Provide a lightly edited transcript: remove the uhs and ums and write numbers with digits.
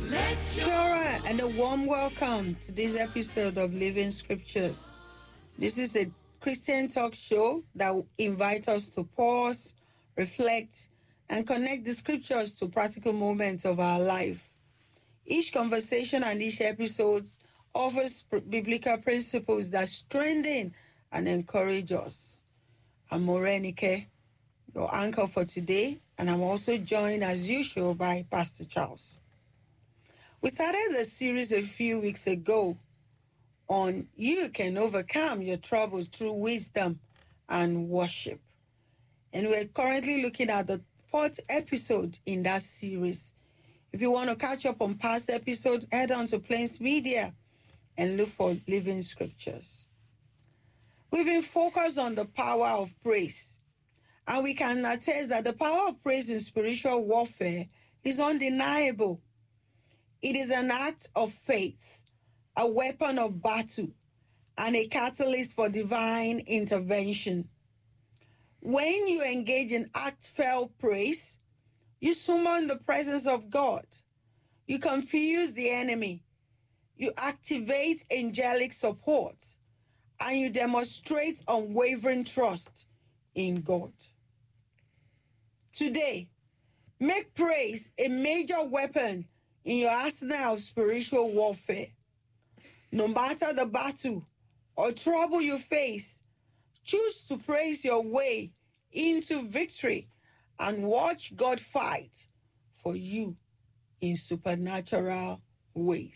Kia ora and a warm welcome to this episode of Living Scriptures. This is a Christian talk show that will invite us to pause, reflect, and connect the scriptures to practical moments of our life. Each conversation and each episode offers biblical principles that strengthen and encourage us. I'm Morenike, your anchor for today, and I'm also joined as usual by Pastor Charles. We started the series a few weeks ago on You Can Overcome Your Troubles Through Wisdom and Worship. And we're currently looking at the 4th episode in that series. If you want to catch up on past episodes, head on to Plains Media and look for Living Scriptures. We've been focused on the power of praise. And we can attest that the power of praise in spiritual warfare is undeniable. It is an act of faith, a weapon of battle, and a catalyst for divine intervention. When you engage in heartfelt praise, you summon the presence of God. You confuse the enemy. You activate angelic support, and you demonstrate unwavering trust in God. Today, make praise a major weapon in your arsenal of spiritual warfare. No matter the battle or trouble you face, choose to praise your way into victory and watch God fight for you in supernatural ways.